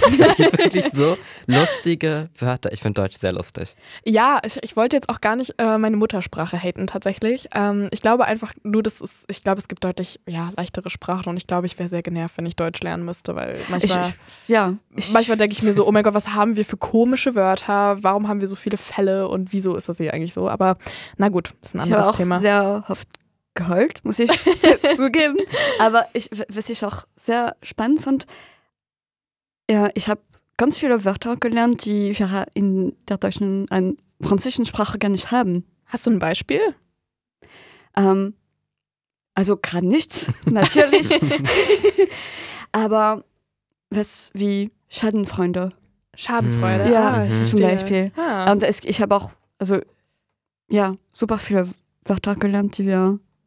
Es gibt wirklich so lustige Wörter. Ich finde Deutsch sehr lustig. Ja, ich wollte jetzt auch gar nicht meine Muttersprache haten tatsächlich. Ich glaube einfach nur, ich glaube, es gibt deutlich leichtere Sprachen und ich glaube, ich wäre sehr genervt, wenn ich Deutsch lernen müsste, weil manchmal denke ich mir so, oh mein Gott, was haben wir für komische Wörter? Warum haben wir so viele Fälle und wieso ist das hier eigentlich so? Aber na gut, ist ein anderes Thema. Ich habe auch sehr oft geheult, muss ich zugeben. Aber was ich auch sehr spannend fand, ja, ich habe ganz viele Wörter gelernt, die wir in der deutschen, französischen Sprache gar nicht haben. Hast du ein Beispiel? Also gerade nichts, natürlich. Aber was wie Schadenfreude. Schadenfreude? Ja, zum Beispiel. Ah. Und ich habe auch, super viele Wörter gelernt, die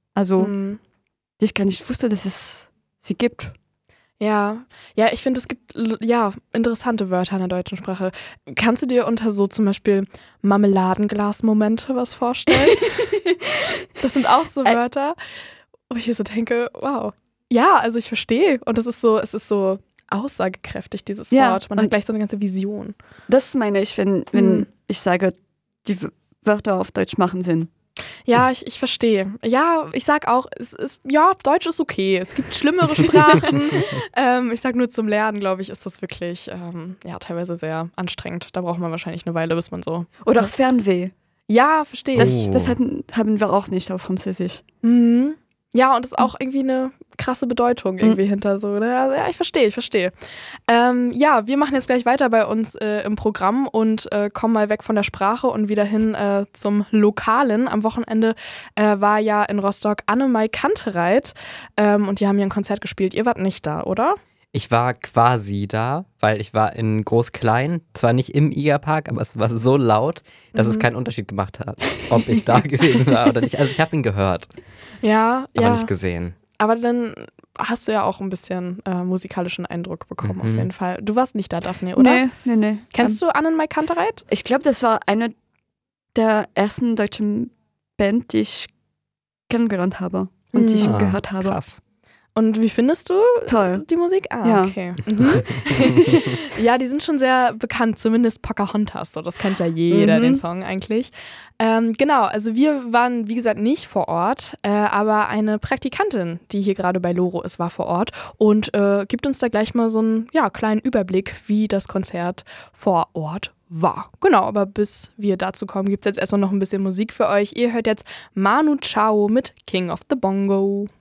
ich gar nicht wusste, dass es sie gibt. Ja, ich finde, es gibt interessante Wörter in der deutschen Sprache. Kannst du dir unter so zum Beispiel Marmeladenglas-Momente was vorstellen? Das sind auch so Wörter, wo ich mir so denke, wow. Ja, also ich verstehe. Und es ist so aussagekräftig, dieses Wort. Man hat gleich so eine ganze Vision. Das meine ich, wenn ich sage, die Wörter auf Deutsch machen Sinn. Ja, ich verstehe. Ja, ich sag auch, Deutsch ist okay. Es gibt schlimmere Sprachen. Ich sag nur zum Lernen, glaube ich, ist das wirklich teilweise sehr anstrengend. Da braucht man wahrscheinlich eine Weile, bis man so. Oder Fernweh. Ja, verstehe. Das haben wir auch nicht auf Französisch. Mhm. Ja, und das ist auch irgendwie eine krasse Bedeutung irgendwie hinter so. Ne? Also, ja, ich verstehe. Wir machen jetzt gleich weiter bei uns im Programm und kommen mal weg von der Sprache und wieder hin zum Lokalen. Am Wochenende war ja in Rostock Annemai Kantereit und die haben hier ein Konzert gespielt. Ihr wart nicht da, oder? Ich war quasi da, weil ich war in Groß-Klein, zwar nicht im Igerpark, aber es war so laut, dass es keinen Unterschied gemacht hat, ob ich da gewesen war oder nicht. Also ich habe ihn gehört, aber nicht gesehen. Aber dann hast du ja auch ein bisschen musikalischen Eindruck bekommen, auf jeden Fall. Du warst nicht da, Daphne, oder? Nee. Kennst du Annemai Kantereit? Ich glaube, das war eine der ersten deutschen Band, die ich kennengelernt habe und die ich gehört habe. Krass. Und wie findest du die Musik? Ja. Okay. Ja, die sind schon sehr bekannt, zumindest Pocahontas. So, das kennt ja jeder, den Song eigentlich. Genau, also wir waren, wie gesagt, nicht vor Ort, aber eine Praktikantin, die hier gerade bei Loro ist, war vor Ort und gibt uns da gleich mal so einen kleinen Überblick, wie das Konzert vor Ort war. Genau, aber bis wir dazu kommen, gibt es jetzt erstmal noch ein bisschen Musik für euch. Ihr hört jetzt Manu Chao mit King of the Bongo.